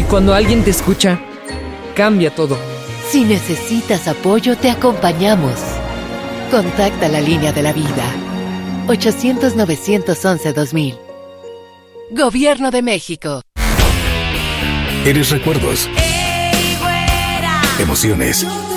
Cuando alguien te escucha, cambia todo. Si necesitas apoyo, te acompañamos. Contacta la línea de la vida. 800-911-2000. Gobierno de México. Eres recuerdos, emociones,